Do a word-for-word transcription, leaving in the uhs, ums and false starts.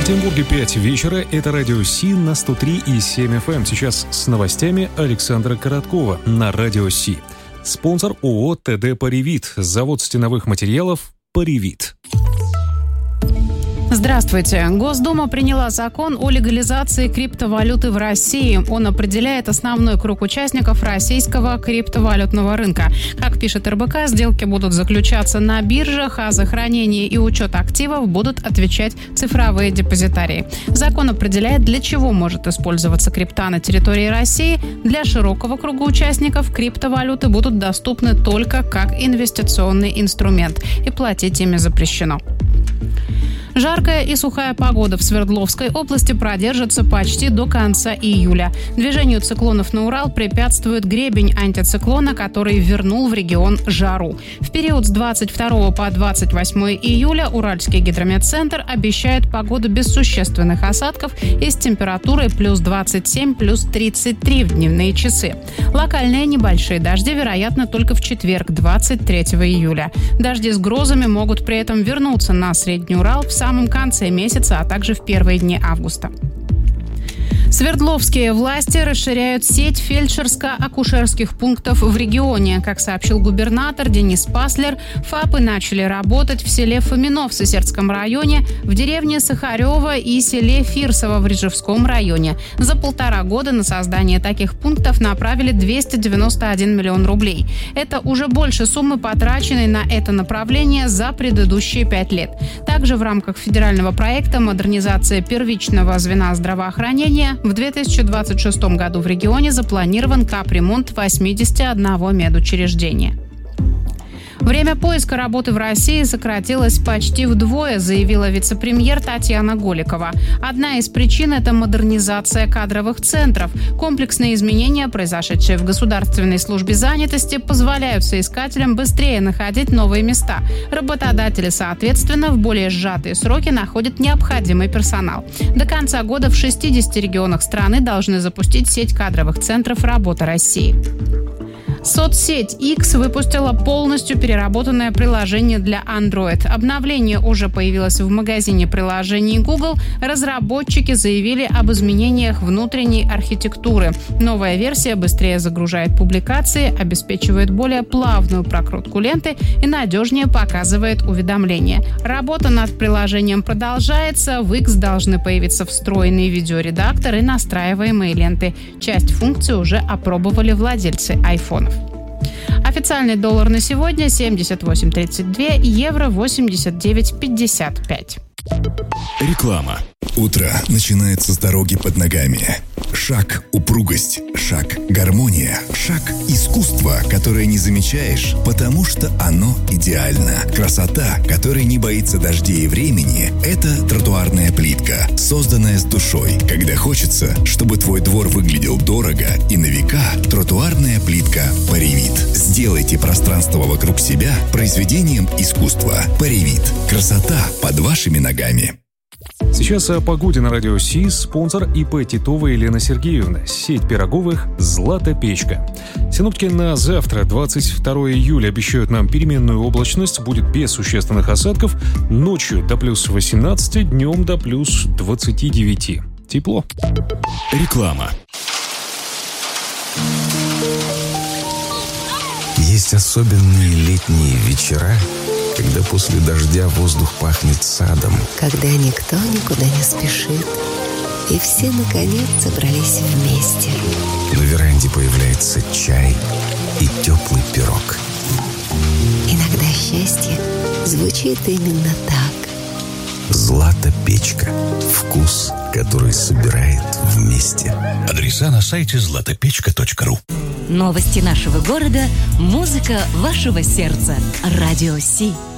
Екатеринбурге пять вечера. Это радио Си на сто три и семь эф эм. Сейчас с новостями Александра Короткова на радио Си. Спонсор ООО ТД «Паривит». Завод стеновых материалов «Паривит». Здравствуйте. Госдума приняла закон о легализации криптовалюты в России. Он определяет основной круг участников российского криптовалютного рынка. Как пишет эр бэ ка, сделки будут заключаться на биржах, а за хранение и учет активов будут отвечать цифровые депозитарии. Закон определяет, для чего может использоваться крипта на территории России. Для широкого круга участников криптовалюты будут доступны только как инвестиционный инструмент, и платить ими запрещено. Жаркая и сухая погода в Свердловской области продержится почти до конца июля. Движению циклонов на Урал препятствует гребень антициклона, который вернул в регион жару. В период с двадцать второго по двадцать восьмое июля Уральский гидрометцентр обещает погоду без существенных осадков и с температурой плюс двадцать семь, плюс тридцать три в дневные часы. Локальные небольшие дожди, вероятно, только в четверг, двадцать третьего июля. Дожди с грозами могут при этом вернуться на Средний Урал в самом В самом конце месяца, а также в первые дни августа. Свердловские власти расширяют сеть фельдшерско-акушерских пунктов в регионе. Как сообщил губернатор Денис Паслер, ФАПы начали работать в селе Фомино в Сысертском районе, в деревне Сахарево и селе Фирсово в Рижевском районе. За полтора года на создание таких пунктов направили двести девяносто один миллион рублей. Это уже больше суммы, потраченной на это направление за предыдущие пять лет. Также в рамках федерального проекта «Модернизация первичного звена здравоохранения» в две тысячи двадцать шестом году в регионе запланирован капремонт восемьдесят один медучреждения. Время поиска работы в России сократилось почти вдвое, заявила вице-премьер Татьяна Голикова. Одна из причин – это модернизация кадровых центров. Комплексные изменения, произошедшие в Государственной службе занятости, позволяют соискателям быстрее находить новые места. Работодатели, соответственно, в более сжатые сроки находят необходимый персонал. До конца года в шестидесяти регионах страны должны запустить сеть кадровых центров «Работа России». Соцсеть X выпустила полностью переработанное приложение для Android. Обновление уже появилось в магазине приложений Google. Разработчики заявили об изменениях внутренней архитектуры. Новая версия быстрее загружает публикации, обеспечивает более плавную прокрутку ленты и надежнее показывает уведомления. Работа над приложением продолжается. В X должны появиться встроенный видеоредактор и настраиваемые ленты. Часть функций уже опробовали владельцы айфонов. Официальный доллар на сегодня семьдесят восемь тридцать два, евро восемьдесят девять пятьдесят пять. Реклама. Утро начинается с дороги под ногами. Шаг – упругость, шаг – гармония, шаг – искусство, которое не замечаешь, потому что оно идеально. Красота, которая не боится дождей и времени – это тротуарная плитка, созданная с душой. Когда хочется, чтобы твой двор выглядел дорого и на века, тротуарная плитка «Паривит». Сделайте пространство вокруг себя произведением искусства. «Паривит». Красота под вашими ногами. Сейчас о погоде на радио Си. Спонсор ИП Титова Елена Сергеевна. Сеть пироговых «Злата Печка». Синоптики на завтра, двадцать второго июля, обещают нам переменную облачность. Будет без существенных осадков. Ночью до плюс восемнадцати, днем до плюс двадцати девяти. Тепло. Реклама. Есть особенные летние вечера, когда после дождя воздух пахнет садом. Когда никто никуда не спешит, и все, наконец, собрались вместе. На веранде появляется чай и теплый пирог. Иногда счастье звучит именно так. «Злата Печка». Вкус, который собирает вместе. Адреса на сайте злата печка точка ру. Новости нашего города, музыка вашего сердца. Радио Си.